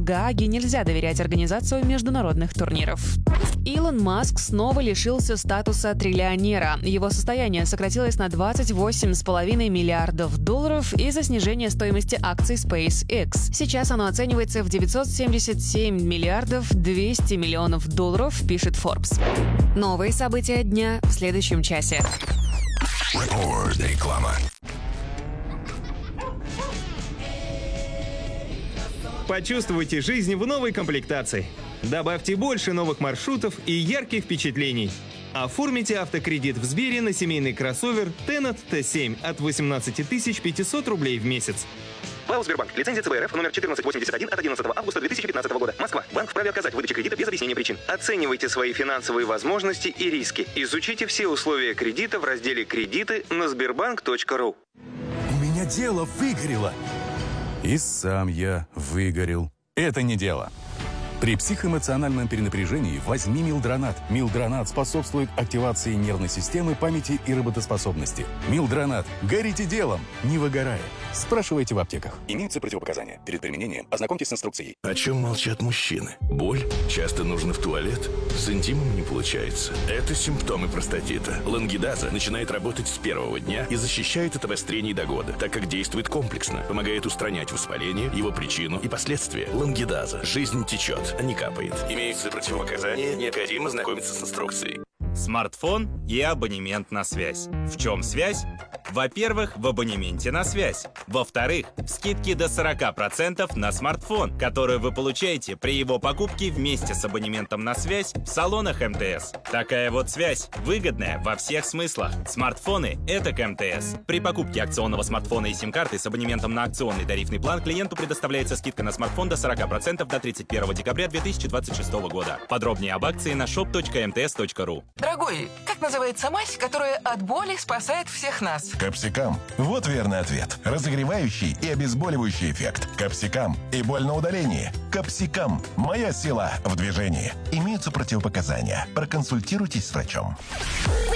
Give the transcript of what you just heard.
в Гааге нельзя доверять организацию международных турниров. Илон Маск снова лишился статуса триллионера. Его состояние сократилось на $28,5 миллиардов из-за снижения стоимости акций SpaceX. Сейчас оно оценивается в $977 миллиардов 200 миллионов, пишет Forbes. Новые события дня в следующем часе. Реклама. Почувствуйте жизнь в новой комплектации. Добавьте больше новых маршрутов и ярких впечатлений. Оформите автокредит в Сбере на семейный кроссовер Tennet T7 от 18 500 рублей в месяц. ПАО «Сбербанк». Лицензия ЦБРФ номер 1481 от 11 августа 2015 года. Москва. Банк вправе отказать в выдаче кредита без объяснения причин. Оценивайте свои финансовые возможности и риски. Изучите все условия кредита в разделе «Кредиты» на sberbank.ru. У меня дело выгорело. И сам я выгорел. Это не дело. При психоэмоциональном перенапряжении возьми Милдронат. Милдронат способствует активации нервной системы, памяти и работоспособности. Милдронат. Горите делом, не выгорая. Спрашивайте в аптеках. Имеются противопоказания. Перед применением ознакомьтесь с инструкцией. О чем молчат мужчины? Боль? Часто нужно в туалет? С интимом не получается. Это симптомы простатита. Лангидаза начинает работать с первого дня и защищает от обострений до года, так как действует комплексно. Помогает устранять воспаление, его причину и последствия. Лангидаза. Жизнь течет, а не капает. Имеются противопоказания. Необходимо знакомиться с инструкцией. Смартфон и абонемент на связь. В чем связь? Во-первых, в абонементе на связь. Во-вторых, скидки до 40% на смартфон, которую вы получаете при его покупке вместе с абонементом на связь в салонах МТС. Такая вот связь, выгодная во всех смыслах. Смартфоны — это к МТС. При покупке акционного смартфона и сим-карты с абонементом на акционный тарифный план клиенту предоставляется скидка на смартфон до 40% до 31 декабря 2026 года. Подробнее об акции на shop.mts.ru. Дорогой, как называется мазь, которая от боли спасает всех нас? Капсикам. Вот верный ответ. Разогревающий и обезболивающий эффект. Капсикам. И боль на удалении. Капсикам. Моя сила в движении. Имеются противопоказания. Проконсультируйтесь с врачом.